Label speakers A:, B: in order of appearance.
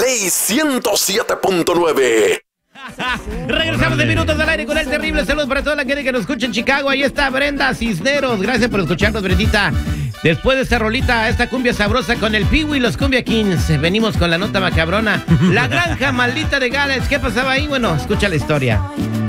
A: Play 107.9.
B: Regresamos de Minutos al Aire con el terrible. Saludos para toda la gente que nos escucha en Chicago. Ahí está Brenda Cisneros. Gracias por escucharnos, Brendita. Después de esta rolita, esta cumbia sabrosa con el Piwi y los Cumbia Kings, venimos con la nota macabrona. La granja maldita de Gales. ¿Qué pasaba ahí? Bueno, escucha la historia.